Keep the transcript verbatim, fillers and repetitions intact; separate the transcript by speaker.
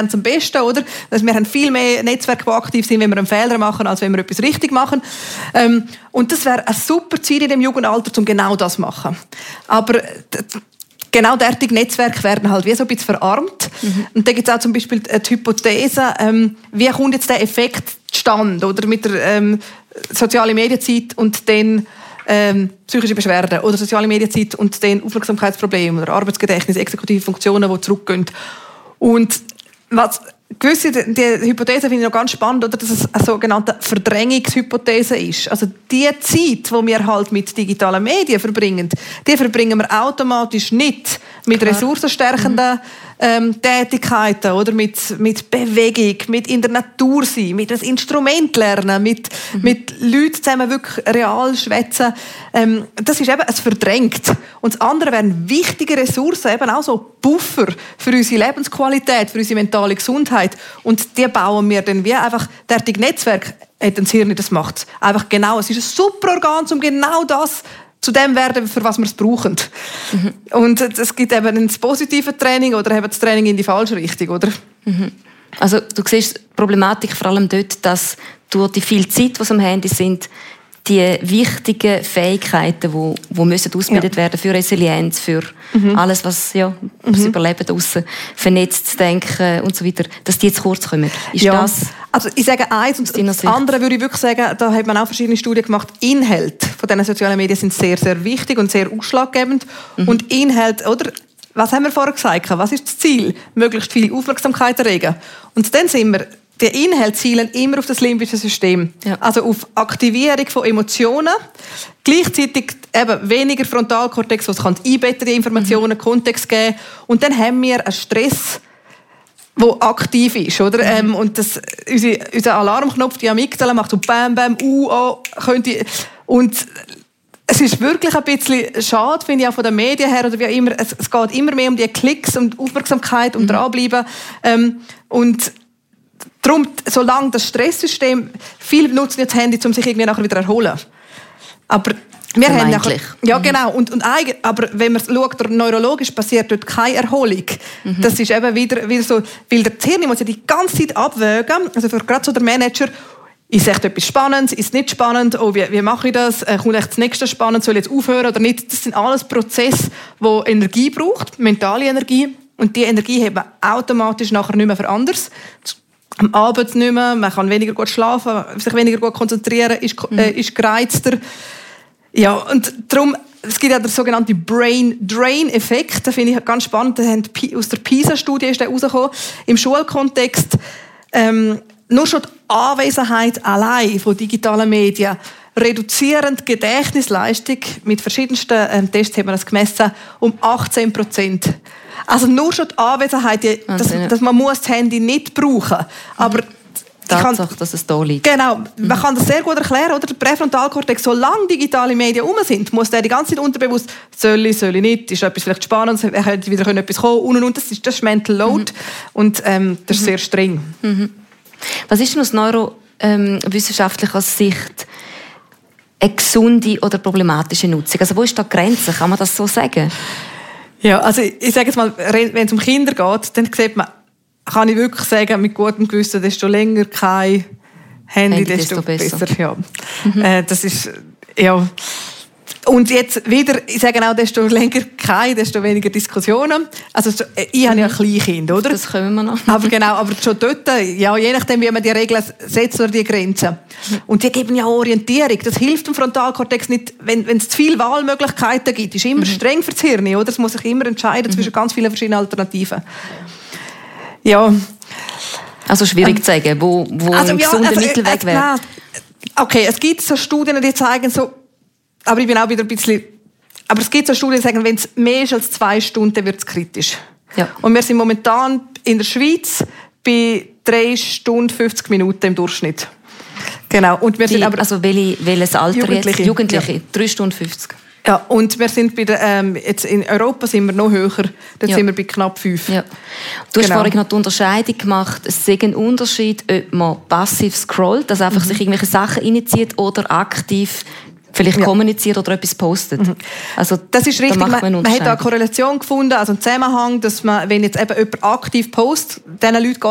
Speaker 1: lernt es am besten, oder? Also wir haben viel mehr Netzwerke, die aktiv sind, wenn wir einen Fehler machen, als wenn wir etwas richtig machen. Ähm, und das wäre eine super Zeit in dem Jugendalter, um genau das zu machen. Aber genau derartige Netzwerke werden halt wie so ein bisschen verarmt. Mhm. Und da gibt es auch zum Beispiel die Hypothese, ähm, wie kommt jetzt der Effekt zustande, oder mit der ähm, sozialen Medienzeit und dann ähm, psychische Beschwerden oder soziale Medienzeit und dann Aufmerksamkeitsprobleme oder Arbeitsgedächtnis, exekutive Funktionen, die zurückgehen. Und was gewisse, die Hypothese finde ich noch ganz spannend, oder, dass es eine sogenannte Verdrängungshypothese ist. Also die Zeit, die wir halt mit digitalen Medien verbringen, die verbringen wir automatisch nicht mit Klar. ressourcenstärkenden mhm. ähm, Tätigkeiten oder mit, mit Bewegung, mit in der Natur sein, mit einem Instrument lernen, mit, mhm. mit Leuten zusammen wirklich real schwätzen. Ähm, das ist eben, es verdrängt. Und das andere wären wichtige Ressourcen, eben auch so Buffer für unsere Lebensqualität, für unsere mentale Gesundheit. Und die bauen wir dann wie einfach, derartige Netzwerk hat ein Hirn, das macht einfach genau. Es ist ein super Organ, um genau das zu dem werden, für was wir es brauchen. Mhm. Und es gibt eben das positive Training oder eben das Training in die falsche Richtung, oder?
Speaker 2: Mhm. Also du siehst die Problematik vor allem dort, dass durch die viel Zeit, die am Handy sind, die wichtigen Fähigkeiten, die, die müssen ausgebildet ja. werden für Resilienz, für mhm. alles, was ja, das mhm. Überleben draussen, vernetzt denken und so weiter, dass die jetzt kurz kommen. Ist
Speaker 1: ja.
Speaker 2: das?
Speaker 1: Also ich sage eins und das andere würde ich wirklich sagen, da hat man auch verschiedene Studien gemacht. Inhalte von diesen sozialen Medien sind sehr, sehr wichtig und sehr ausschlaggebend. Mhm. Und Inhalt, oder? Was haben wir vorher gesagt? Was ist das Ziel? Möglichst viel Aufmerksamkeit erregen. Und dann sind wir die Inhalte zielen immer auf das limbische System. Ja. Also auf Aktivierung von Emotionen. Gleichzeitig eben weniger Frontalkortex, was kann einbetten, die Informationen, mhm. Kontext geben. Und dann haben wir einen Stress, der aktiv ist. Oder? Mhm. Ähm, und das, unser, unser Alarmknopf, die Amygdala, macht so Bam, Bam, uh, oh, könnte. Und es ist wirklich ein bisschen schade, finde ich, auch von den Medien her. Oder wie immer. Es, es geht immer mehr um die Klicks, um die Aufmerksamkeit, um mhm. dranbleiben. Ähm, und darum, solange das Stresssystem, viele nutzen jetzt Handy, um sich irgendwie nachher wieder zu erholen. Aber wir haben nachher, ja genau, und, und eigen, aber wenn man schaut, neurologisch passiert dort keine Erholung. Mhm. Das ist eben wieder, wieder so, weil der Hirn muss ja die ganze Zeit abwägen, also für gerade so der Manager, ist echt etwas spannend, ist nicht spannend, oh, wie, wie mache ich das, äh, kommt echt das nächste spannend, soll ich jetzt aufhören oder nicht? Das sind alles Prozesse, die Energie braucht, mentale Energie, und die Energie hat man automatisch nachher nicht mehr für anders. Am Abend nicht mehr, man kann weniger gut schlafen, sich weniger gut konzentrieren, ist, äh, ist gereizter. Ja, und darum, es gibt ja den sogenannten Brain-Drain-Effekt, den finde ich ganz spannend, aus der PISA-Studie ist der rausgekommen. Im Schulkontext, ähm, nur schon die Anwesenheit allein von digitalen Medien reduzieren die Gedächtnisleistung, mit verschiedensten ähm, Tests haben wir das gemessen, um achtzehn Prozent. Also nur schon die Anwesenheit, die, dass, dass man muss das Handy nicht brauchen. Aber
Speaker 2: Tatsache, kann, dass es da liegt.
Speaker 1: Genau, mhm. man kann das sehr gut erklären, oder? Der Präfrontalkortex, solange digitale Medien rum sind, muss der die ganze Zeit unterbewusst, soll ich, soll ich nicht, ist etwas vielleicht spannend, er könnte wieder etwas kommen, und und und. Das ist, das ist Mental Load, mhm. und ähm, das ist mhm. sehr streng.
Speaker 2: Mhm. Was ist denn aus neurowissenschaftlicher ähm, Sicht eine gesunde oder problematische Nutzung? Also wo ist da die Grenze? Kann man das so sagen?
Speaker 1: Ja, also ich sage jetzt mal, wenn es um Kinder geht, dann sieht man, kann ich wirklich sagen, mit gutem Gewissen, desto länger kein Handy, Handy desto, desto besser. besser ja. Mhm. Äh, das ist, ja. Und jetzt wieder, ich sage auch, desto länger kein, desto weniger Diskussionen. Also ich habe ja ein Kleinkind, oder?
Speaker 2: Das können wir noch.
Speaker 1: Aber genau, aber schon dort, ja, je nachdem, wie man die Regeln setzt oder die Grenzen. Und die geben ja Orientierung. Das hilft dem Frontalkortex nicht, wenn, wenn es zu viele Wahlmöglichkeiten gibt. Das ist immer mhm. streng für das Hirn, oder? Es muss sich immer entscheiden mhm. zwischen ganz vielen verschiedenen Alternativen. Ja.
Speaker 2: Also schwierig ähm, zu sagen, wo, wo also, ein gesunder ja, also, Mittelweg wäre.
Speaker 1: Okay, es gibt so Studien, die zeigen so, aber ich bin auch wieder ein bisschen, aber es gibt so Studien, die sagen, wenn es mehr ist als zwei Stunden, wird es kritisch. Ja. Und wir sind momentan in der Schweiz bei drei Stunden fünfzig Minuten im Durchschnitt. Genau. Und wir
Speaker 2: die,
Speaker 1: sind aber
Speaker 2: also welche, welches Alter
Speaker 1: Jugendliche.
Speaker 2: jetzt? Jugendliche.
Speaker 1: Ja.
Speaker 2: drei Stunden fünfzig.
Speaker 1: Ja, und wir sind bei der, ähm, jetzt in Europa sind wir noch höher, dort
Speaker 2: ja.
Speaker 1: sind wir bei knapp fünf.
Speaker 2: Ja. Du hast
Speaker 1: genau.
Speaker 2: vorhin noch die Unterscheidung gemacht, es ist ein Unterschied, ob man passiv scrollt, also einfach mhm. sich irgendwelche Sachen reinzieht, oder aktiv vielleicht ja. kommuniziert oder etwas postet. Mhm. Also,
Speaker 1: das ist richtig.
Speaker 2: Da macht man,
Speaker 1: man, man hat da eine Korrelation gefunden, also einen Zusammenhang, dass man, wenn jetzt eben jemand aktiv postet, diesen Leuten